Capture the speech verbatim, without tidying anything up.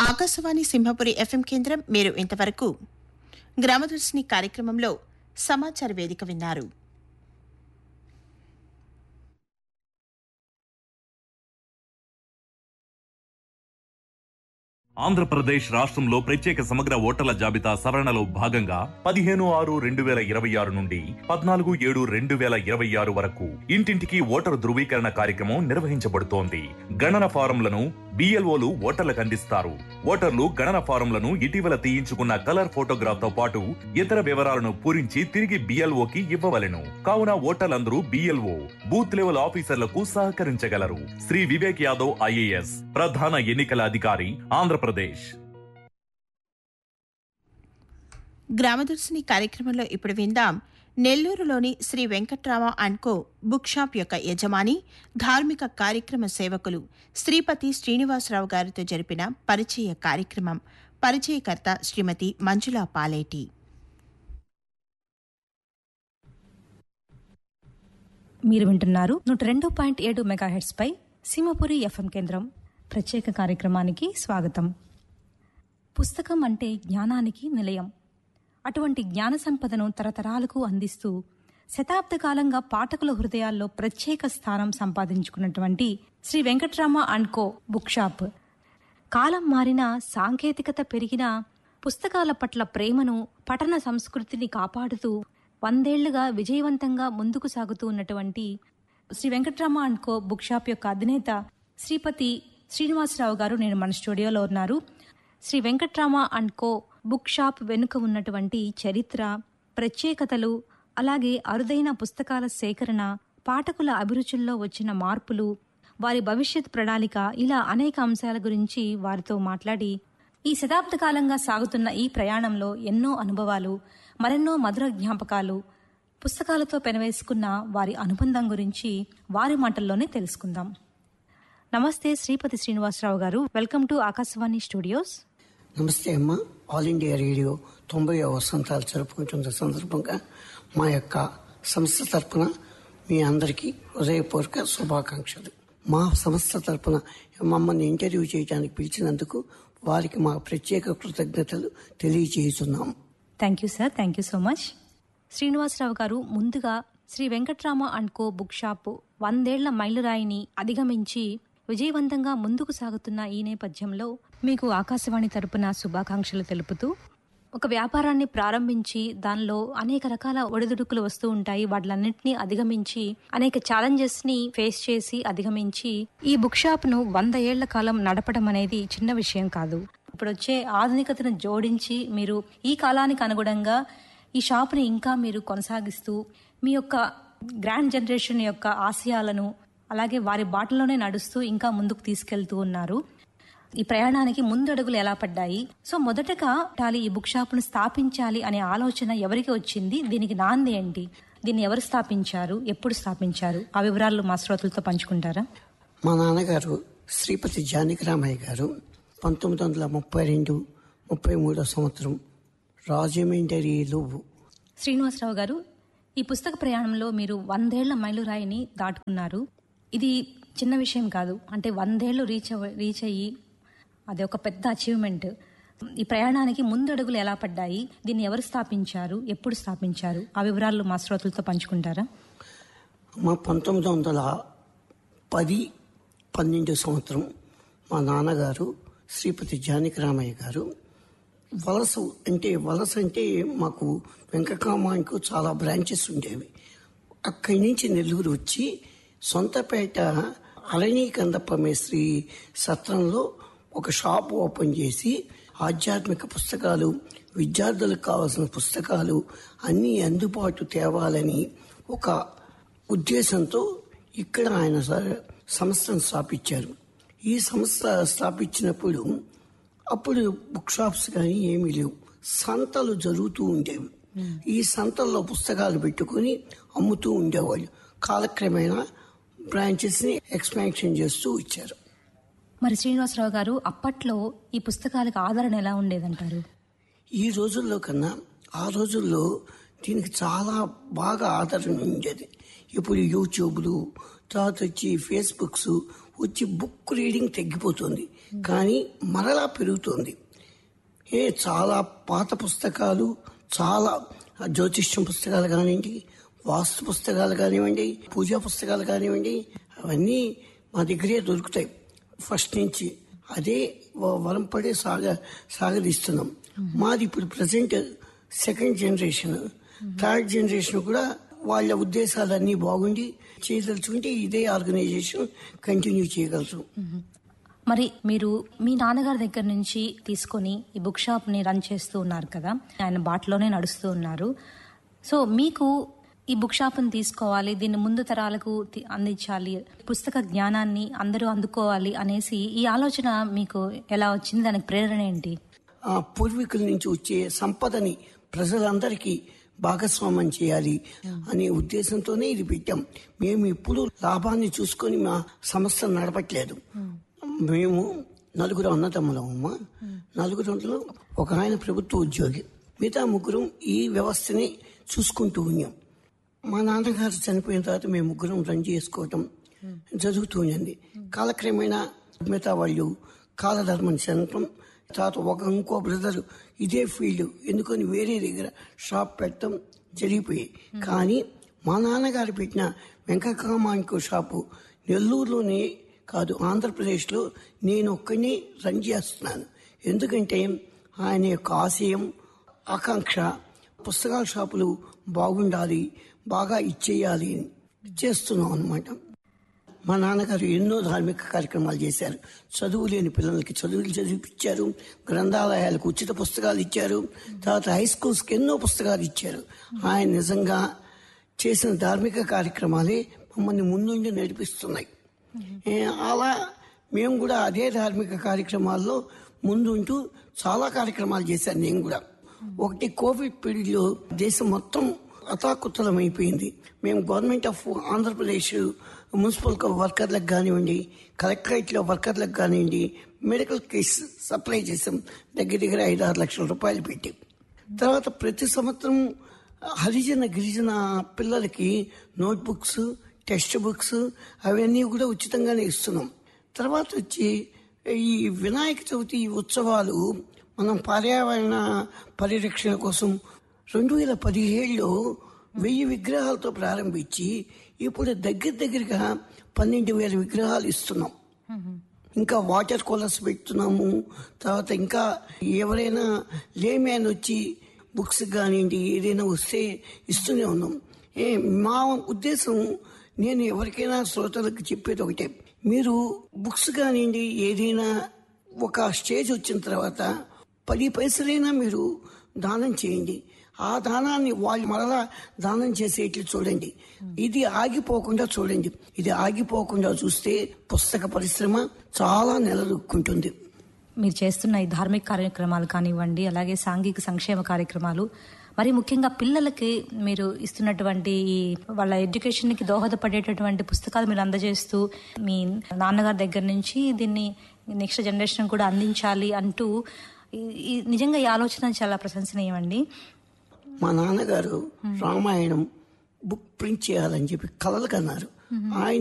Akashvani Simhapuri FM కేంద్రం. మీరు ఇంతవరకు గ్రామదర్శిని కార్యక్రమంలో సమాచార వేదిక విన్నారు. ఆంధ్రప్రదేశ్ రాష్ట్రంలో ప్రత్యేక సమగ్ర ఓటర్ల జాబితా సవరణలో భాగంగా పదిహేను ఆరు రెండు వేల ఇరవై ఆరు నుండి పద్నాలుగు ఏడు రెండు వేల ఇరవై ఆరు వరకు ఇంటింటికి ఓటరు ధృవీకరణ కార్యక్రమం నిర్వహించబడుతోంది. గణన ఫారంలను బిఎల్ఓలు ఓటర్లకు అందిస్తారు. ఓటర్లు గణన ఫారంలను ఇటీవల తీయించుకున్న కలర్ ఫోటోగ్రాఫ్ తో పాటు ఇతర వివరాలను పూరించి తిరిగి బిఎల్ఓకి ఇవ్వవలెను. కావున ఓటర్లందరూ బిఎల్ఓ బూత్ లెవెల్ ఆఫీసర్లకు సహకరించగలరు. శ్రీ వివేక్ యాదవ్ ఐఏఎస్ ప్రధాన ఎన్నికల అధికారి, ఆంధ్రప్రదేశ్. గ్రామదర్శిని కార్యక్రమంలో ఇప్పుడు విందాం. నెల్లూరులోని Shri Venkatrama and co book shop యొక్క యజమాని, ధార్మిక కార్యక్రమ సేవకులు శ్రీపతి శ్రీనివాసరావు గారితో జరిపిన పరిచయ కార్యక్రమం. పరిచయకర్త శ్రీమతి మంజులా పాలేటి. మీరు వింటున్నారు నూట రెండు పాయింట్ ఏడు మెగాహెర్ట్స్ పై సింహపురి ఎఫ్ఎం కేంద్రం ప్రత్యేక కార్యక్రమానికి స్వాగతం. పుస్తకం అంటే జ్ఞానానికి నిలయం. అటువంటి జ్ఞాన సంపదను తరతరాలకు అందిస్తూ శతాబ్ద కాలంగా పాఠకుల హృదయాల్లో ప్రత్యేక స్థానం సంపాదించుకున్నటువంటి Shri Venkatrama and co book shop. కాలం మారినా, సాంకేతికత పెరిగినా పుస్తకాల పట్ల ప్రేమను, పఠన సంస్కృతిని కాపాడుతూ వందేళ్లుగా విజయవంతంగా ముందుకు సాగుతూ ఉన్నటువంటి Shri Venkatrama and co book shop యొక్క అధినేత శ్రీపతి శ్రీనివాసరావు గారు నేను మన స్టూడియోలో ఉన్నారు. Shri Venkatrama and co book shop వెనుక ఉన్నటువంటి చరిత్ర, ప్రత్యేకతలు, అలాగే అరుదైన పుస్తకాల సేకరణ, పాఠకుల అభిరుచుల్లో వచ్చిన మార్పులు, వారి భవిష్యత్ ప్రణాళిక, ఇలా అనేక అంశాల గురించి వారితో మాట్లాడి ఈ శతాబ్ద కాలంగా సాగుతున్న ఈ ప్రయాణంలో ఎన్నో అనుభవాలు, మరెన్నో మధుర జ్ఞాపకాలు, పుస్తకాలతో పెనవేసుకున్న వారి అనుబంధం గురించి వారి మాటల్లోనే తెలుసుకుందాం. నమస్తే శ్రీపతి శ్రీనివాసరావు గారు, వెల్కమ్ టు ఆకాశవాణి స్టూడియోస్. నమస్తే అమ్మ. ఆల్ ఇండియా రేడియో తొంభై వసంతాలు జరుపుకుంటున్న సందర్భంగా మా యొక్క సంస్థ తరపున మీ అందరికీ హృదయపూర్వక శుభాకాంక్షలు. మా సంస్థ తరపున మమ్మల్ని ఇంటర్వ్యూ చేయడానికి పిలిచినందుకు వారికి మా ప్రత్యేక కృతజ్ఞతలు తెలియజేస్తున్నాం. Thank you sir, thank you so much. Srinivasarao గారు, ముందుగా Shri Venkatrama and co book shop వందేళ్ల మైలురాయిని అధిగమించి విజయవంతంగా ముందుకు సాగుతున్న ఈ నేపథ్యంలో మీకు ఆకాశవాణి తరపున శుభాకాంక్షలు తెలుపుతూ, ఒక వ్యాపారాన్ని ప్రారంభించి దానిలో అనేక రకాల ఒడిదుడుకులు వస్తూ ఉంటాయి, వాటిలన్నింటినీ అధిగమించి అనేక ఛాలెంజెస్ ని ఫేస్ చేసి అధిగమించి ఈ బుక్ షాప్ ను వంద ఏళ్ల కాలం నడపడం అనేది చిన్న విషయం కాదు. ఇప్పుడు వచ్చే ఆధునికతను జోడించి మీరు ఈ కాలానికి అనుగుణంగా ఈ షాప్ని ఇంకా మీరు కొనసాగిస్తూ మీ యొక్క గ్రాండ్ జనరేషన్ యొక్క ఆశయాలను అలాగే వారి బాటలోనే నడుస్తూ ఇంకా ముందుకు తీసుకెళ్తూ ఉన్నారు. ఈ ప్రయాణానికి ముందడుగులు ఎలా పడ్డాయి? సో మొదటగా ఈ బుక్ షాప్ ను స్థాపించాలి అనే ఆలోచన ఎవరికి వచ్చింది? దీనికి నాంది ఏంటి? దీన్ని ఎవరు స్థాపించారు? ఎప్పుడు స్థాపించారు? ఆ వివరాలు మా శ్రోతలతో పంచుకుంటారా? మా నాన్నగారు శ్రీపతి జానకిరామయ్య గారు పంతొమ్మిది వందల ముప్పై రెండు ముప్పై మూడో సంవత్సరం రాజమండ్రిలో. శ్రీనివాసరావు గారు, ఈ పుస్తక ప్రయాణంలో మీరు వందేళ్ల మైలురాయిని దాటుకున్నారు. ఇది చిన్న విషయం కాదు. అంటే వందేళ్లు రీచ్ రీచ్ అయ్యి అది ఒక పెద్ద అచీవ్మెంట్. ఈ ప్రయాణానికి ముందడుగులు ఎలా పడ్డాయి? దీన్ని ఎవరు స్థాపించారు? ఎప్పుడు స్థాపించారు? ఆ వివరాలు మా శ్రోతలతో పంచుకుంటారా? మా పంతొమ్మిది వందల పది పన్నెండు సంవత్సరం మా నాన్నగారు శ్రీపతి జానకిరామయ్య గారు వలస అంటే వలస అంటే మాకు వెంకటరామానికి చాలా బ్రాంచెస్ ఉండేవి. అక్కడి నుంచి నెల్లూరు వచ్చి సొంతపేట అలనీ కందప్ప మేస్త్రి సత్రంలో ఒక షాప్ ఓపెన్ చేసి ఆధ్యాత్మిక పుస్తకాలు, విద్యార్థులకు కావాల్సిన పుస్తకాలు అన్నీ అందుబాటు తేవాలని ఒక ఉద్దేశంతో ఇక్కడ ఆయన సంస్థను స్థాపించారు. ఈ సంస్థ స్థాపించినప్పుడు అప్పుడు బుక్ షాప్స్ కానీ ఏమీ లేవు, సంతలు జరుగుతూ ఉండేవి. ఈ సంతల్లో పుస్తకాలు పెట్టుకుని అమ్ముతూ ఉండేవాళ్ళు. కాలక్రమేణా బ్రాంచెస్ ని ఎక్స్పాన్షన్ చేస్తూ వచ్చారు. మరి శ్రీనివాసరావు గారు, అప్పట్లో ఈ పుస్తకాలకు ఆదరణ ఎలా ఉండేదంటారు? ఈ రోజుల్లో కన్నా ఆ రోజుల్లో దీనికి చాలా బాగా ఆదరణ ఉండేది. ఇప్పుడు యూట్యూబ్లు, తర్వాత వచ్చి ఫేస్బుక్స్, వచ్చి బుక్ రీడింగ్ తగ్గిపోతుంది, కానీ మరలా పెరుగుతుంది. ఏ చాలా పాత పుస్తకాలు, చాలా జ్యోతిష్యం పుస్తకాలు కానివ్వండి, వాస్తు పుస్తకాలు కానివ్వండి, పూజా పుస్తకాలు కానివ్వండి, అవన్నీ మా దగ్గరే దొరుకుతాయి ఫస్ట్ నుంచి. అదే వరం పడే సాగ సాగదీస్తున్నాం. మాది ఇప్పుడు present second generation, third generation కూడా వాళ్ళ ఉద్దేశాలన్నీ బాగుండి చేయదలుచుకుంటే ఇదే ఆర్గనైజేషన్ కంటిన్యూ చేయగలరు. మరి మీరు మీ నాన్నగారి దగ్గర నుంచి తీసుకొని ఈ బుక్ షాప్ ని రన్ చేస్తూ ఉన్నారు కదా, ఆయన బాటలోనే నడుస్తూ ఉన్నారు. సో మీకు ఈ బుక్ షాప్ని తీసుకోవాలి, దీన్ని ముందు తరాలకు అందించాలి, పుస్తక జ్ఞానాన్ని అందరూ అందుకోవాలి అనేసి ఈ ఆలోచన మీకు ఎలా వచ్చింది? దానికి ప్రేరణ ఏంటి? ఆ పూర్వీకుల నుంచి వచ్చే సంపదని ప్రజలందరికీ భాగస్వామ్యం చేయాలి అనే ఉద్దేశంతోనే ఇది పెట్టాం. మేము ఇప్పుడు లాభాన్ని చూసుకొని మా సంస్థను నడపట్లేదు. మేము నలుగురు అన్నదమ్ములమ్మా. నలుగురు ఒక ఆయన ప్రభుత్వ ఉద్యోగి, మిగతా ముగ్గురం ఈ వ్యవస్థని చూసుకుంటూ ఉన్నాం. మా నాన్నగారు చనిపోయిన తర్వాత మేము ముగ్గురం రన్ చేసుకోవటం జరుగుతూ ఉంది. కాలక్రమేణా మిగతా వాళ్ళు కాలధర్మం చెందటం, తర్వాత ఒక ఇంకో బ్రదర్ ఇదే ఫీల్డ్ ఎందుకని వేరే దగ్గర షాప్ పెట్టడం జరిగిపోయాయి. కానీ మా నాన్నగారు పెట్టిన వెంకటరామానికో షాపు నెల్లూరులోనే కాదు, ఆంధ్రప్రదేశ్లో నేను ఒక్కడిని రన్ చేస్తున్నాను. ఎందుకంటే ఆయన యొక్క ఆశయం, ఆకాంక్ష పుస్తకాల షాపులు బాగుండాలి, బాగా ఇచ్చేయాలి చేస్తున్నాం అనమాట. మా నాన్నగారు ఎన్నో ధార్మిక కార్యక్రమాలు చేశారు. చదువు లేని పిల్లలకి చదువులు చదివిపించారు, గ్రంథాలయాలకు ఉచిత పుస్తకాలు ఇచ్చారు, తర్వాత హై స్కూల్స్కి ఎన్నో పుస్తకాలు ఇచ్చారు. ఆయన నిజంగా చేసిన ధార్మిక కార్యక్రమాలే మమ్మల్ని ముందుండి నడిపిస్తున్నాయి. అలా మేము కూడా అదే ధార్మిక కార్యక్రమాల్లో ముందుంటూ చాలా కార్యక్రమాలు చేశాను నేను కూడా. ఒకటి కోవిడ్ పీరియడ్లో దేశం మొత్తం అతాకుతలం అయిపోయింది. మేము గవర్నమెంట్ ఆఫ్ ఆంధ్రప్రదేశ్ మున్సిపల్ వర్కర్లకు కానివ్వండి, కలెక్టరేట్లో వర్కర్లకు కానివ్వండి, మెడికల్ కిట్స్ సప్లై చేసాం దగ్గర దగ్గర ఐదు ఆరు లక్షల రూపాయలు పెట్టి. తర్వాత ప్రతి సంవత్సరం హరిజన గిరిజన పిల్లలకి నోట్ బుక్స్, టెక్స్ట్ బుక్స్ అవన్నీ కూడా ఉచితంగానే ఇస్తున్నాం. తర్వాత వచ్చి ఈ వినాయక చవితి ఉత్సవాలు మనం పర్యావరణ పరిరక్షణ కోసం రెండు వేల పదిహేడులో వెయ్యి విగ్రహాలతో ప్రారంభించి ఇప్పుడు దగ్గర దగ్గరగా పన్నెండు వేల విగ్రహాలు ఇస్తున్నాం. ఇంకా వాటర్ కూలర్స్ పెడుతున్నాము. తర్వాత ఇంకా ఎవరైనా లేమ్యాన్ వచ్చి బుక్స్ కానివ్వండి ఏదైనా వస్తే ఇస్తూనే ఉన్నాం. ఏ మా ఉద్దేశం, నేను ఎవరికైనా శ్రోతలకు చెప్పేది ఒకటే, మీరు బుక్స్ కానివ్వండి ఏదైనా ఒక స్టేజ్ వచ్చిన తర్వాత పది పైసలైనా మీరు దానం చేయండి. ఆ దానాన్ని వాళ్ళు మరలా దానం చేసేట్లు చూడండి. ఇది ఆగిపోకుండా చూడండి. ఇది ఆగిపోకుండా చూస్తే పుస్తక పరిశ్రమ చాలా నిలదొక్కుంటుంది. మీరు చేస్తున్న ఈ ధార్మిక కార్యక్రమాలు కానివ్వండి, అలాగే సాంఘిక సంక్షేమ కార్యక్రమాలు, మరి ముఖ్యంగా పిల్లలకి మీరు ఇస్తున్నటువంటి వాళ్ళ ఎడ్యుకేషన్కి దోహదపడేటటువంటి పుస్తకాలు మీరు అందజేస్తూ మీ నాన్నగారి దగ్గర నుంచి దీన్ని నెక్స్ట్ జనరేషన్ కూడా అందించాలి అంటూ నిజంగా ఈ ఆలోచన చాలా ప్రశంసనీయమండి. మా నాన్నగారు రామాయణం బుక్ ప్రింట్ చేయాలని చెప్పి కలలు కన్నారు. ఆయన